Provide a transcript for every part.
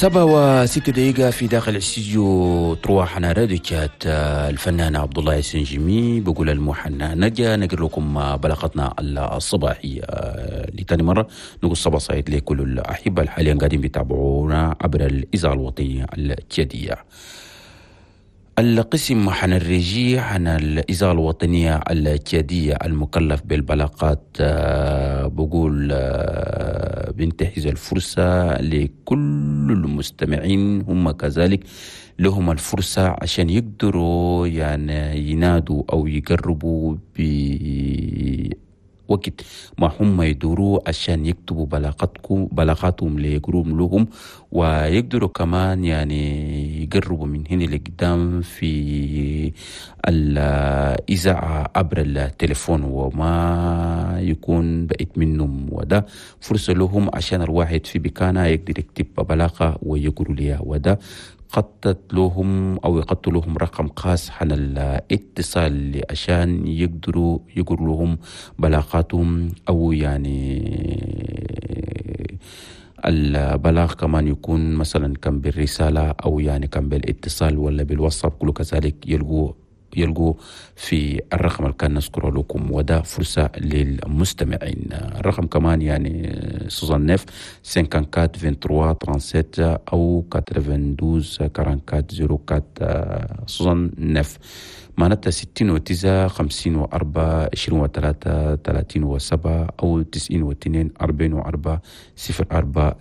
7:06 في داخل الاستديو تروح على راديوكات الفنان عبد الله السنجمي بقول المحنى نجا نقول لكم بلاغتنا الصباحية لتاني مرة نقول صباح سعيد لكل الأحبة الحاليا قاعدين بيتابعونا عبر الإذاعة الوطنية الجديدة. القسم حنرجي عن الإذاعة الوطنية الجدية المكلف بالبلاغات بقول بنتهز الفرصة لكل المستمعين هم كذلك لهم الفرصة عشان يقدروا يعني ينادوا أو يقربوا وقت ما هم يدوروا عشان يكتبوا بلاغاتهم ليقروم لهم ويقدروا كمان يعني يقربوا من هنا لقدام في الإذاعة عبر التليفون وما يكون بقيت منهم، وده فرصة لهم عشان الواحد في بكانا يقدر يكتب بلاغة ويقروا ليها، وده خطت لهم أو يقطوا لهم رقم خاص عن الاتصال عشان يقدروا يقولوا لهم بلاغاتهم، أو يعني البلاغ كمان يكون مثلا كان بالرسالة أو يعني كان بالاتصال ولا بالواتساب، كله كذلك يلقوا في الرقم اللي كان نذكره لكم، وده فرصة للمستمعين. الرقم كمان يعني 69 54 37 أو 92 44 04 69 معناتها 69 54 23 37 أو 92 44 04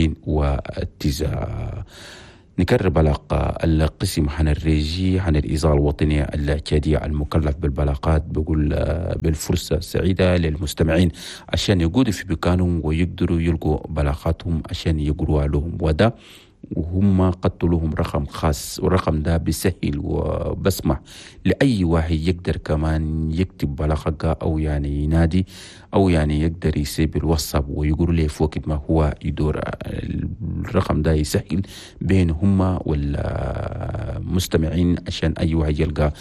69. نكرر بلاغ القسم عن الريجي عن الإذاعة الوطنية الجدية المكلف بالبلاغات بقول بالفرصة السعيدة للمستمعين عشان يقودوا في مكانهم ويقدروا يلقوا بلاغاتهم عشان يقروها لهم، وده وهم قدوا لهم رقم خاص، والرقم ده بيسهل وبسمح لأي واحد يقدر كمان يكتب بلاغة أو يعني ينادي أو يعني يقدر يسيب الواتساب ويقول لي في وقت ما هو يدور. الرقم ده يسهل بين هم والمستمعين عشان أي واحد يلقى